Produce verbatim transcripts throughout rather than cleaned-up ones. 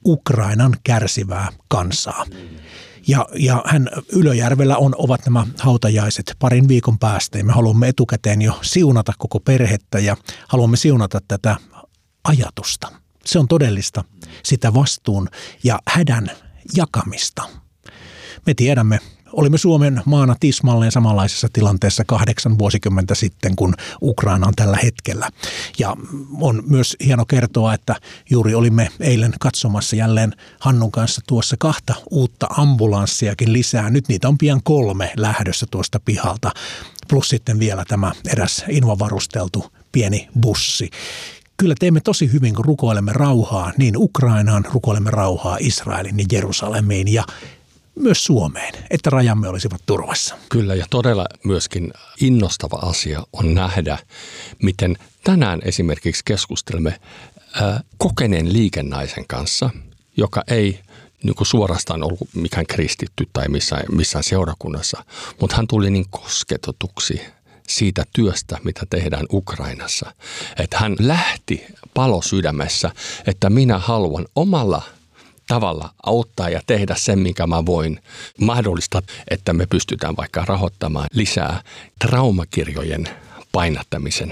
Ukrainan kärsivää kansaa. Ja, ja hän Ylöjärvellä on, ovat nämä hautajaiset parin viikon päästä. Ja me haluamme etukäteen jo siunata koko perhettä ja haluamme siunata tätä ajatusta. Se on todellista sitä vastuun ja hädän jakamista. Me tiedämme, olimme Suomen maana tismalleen samanlaisessa tilanteessa kahdeksan vuosikymmentä sitten kuin Ukraina on tällä hetkellä. Ja on myös hieno kertoa, että juuri olimme eilen katsomassa jälleen Hannun kanssa tuossa kahta uutta ambulanssiakin lisää. Nyt niitä on pian kolme lähdössä tuosta pihalta, plus sitten vielä tämä eräs invavarusteltu pieni bussi. Kyllä teemme tosi hyvin, kun rukoilemme rauhaa niin Ukrainaan, rukoilemme rauhaa Israelin ja Jerusalemiin ja myös Suomeen, että rajamme olisivat turvassa. Kyllä, ja todella myöskin innostava asia on nähdä, miten tänään esimerkiksi keskustelemme ää, kokeneen liikennaisen kanssa, joka ei niin kuin suorastaan ollut mikään kristitty tai missään, missään seurakunnassa, mutta hän tuli niin kosketetuksi siitä työstä, mitä tehdään Ukrainassa. Että hän lähti palo sydämessä, että minä haluan omalla tavalla auttaa ja tehdä sen, minkä mä voin mahdollista, että me pystytään vaikka rahoittamaan lisää traumakirjojen painattamisen.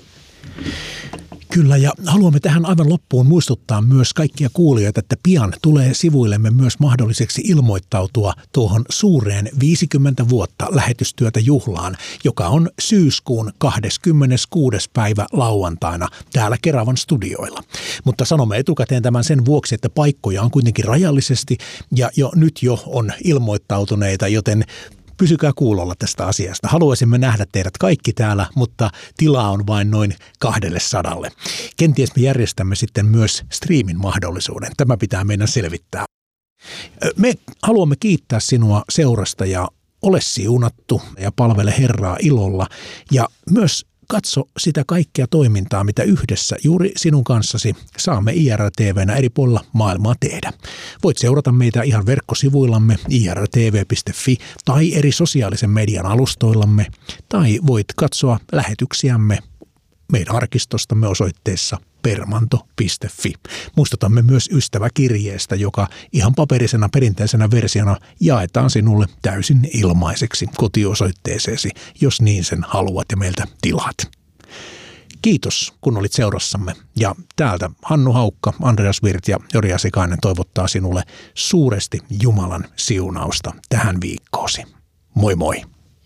Kyllä, ja haluamme tähän aivan loppuun muistuttaa myös kaikkia kuulijoita, että pian tulee sivuillemme myös mahdolliseksi ilmoittautua tuohon suureen viisikymmentä vuotta lähetystyötä juhlaan, joka on syyskuun kahdeskymmeneskuudes päivä lauantaina täällä Keravan studioilla. Mutta sanomme etukäteen tämän sen vuoksi, että paikkoja on kuitenkin rajallisesti ja jo nyt jo on ilmoittautuneita, joten pysykää kuulolla tästä asiasta. Haluaisimme nähdä teidät kaikki täällä, mutta tilaa on vain noin kahdelle sadalle. Kenties me järjestämme sitten myös striimin mahdollisuuden. Tämä pitää meidän selvittää. Me haluamme kiittää sinua seurasta ja ole siunattu ja palvele Herraa ilolla ja myös katso sitä kaikkea toimintaa, mitä yhdessä juuri sinun kanssasi saamme I R T V:nä eri puolilla maailmaa tehdä. Voit seurata meitä ihan verkkosivuillamme i r t v piste f i tai eri sosiaalisen median alustoillamme, tai voit katsoa lähetyksiämme meidän arkistostamme osoitteessa permanto piste f i. Muistutamme myös ystäväkirjeestä, joka ihan paperisena perinteisenä versiona jaetaan sinulle täysin ilmaiseksi kotiosoitteeseesi, jos niin sen haluat ja meiltä tilaat. Kiitos, kun olit seurassamme. Ja täältä Hannu Haukka, Andreas Wirth ja Jori Asikainen toivottaa sinulle suuresti Jumalan siunausta tähän viikkoosi. Moi moi!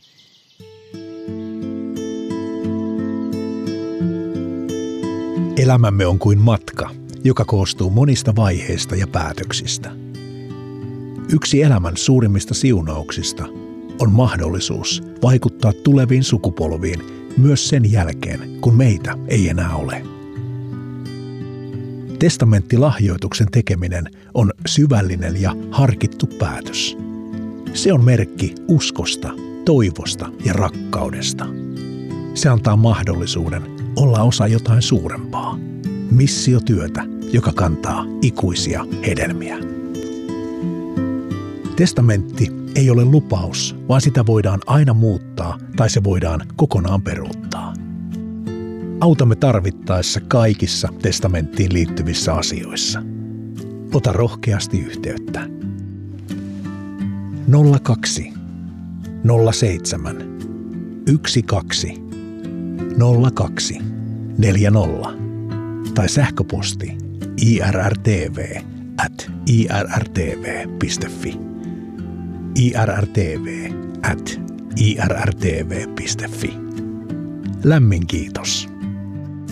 Elämämme on kuin matka, joka koostuu monista vaiheista ja päätöksistä. Yksi elämän suurimmista siunauksista on mahdollisuus vaikuttaa tuleviin sukupolviin myös sen jälkeen, kun meitä ei enää ole. Testamenttilahjoituksen tekeminen on syvällinen ja harkittu päätös. Se on merkki uskosta, toivosta ja rakkaudesta. Se antaa mahdollisuuden olla osa jotain suurempaa. Missiotyötä, joka kantaa ikuisia hedelmiä. Testamentti ei ole lupaus, vaan sitä voidaan aina muuttaa tai se voidaan kokonaan peruuttaa. Autamme tarvittaessa kaikissa testamenttiin liittyvissä asioissa. Ota rohkeasti yhteyttä. nolla kaksi nolla seitsemän yksi kaksi nolla kaksi neljä nolla tai sähköposti irrtv at irrtv piste fi irrtv at irrtv piste fi. Lämmin kiitos.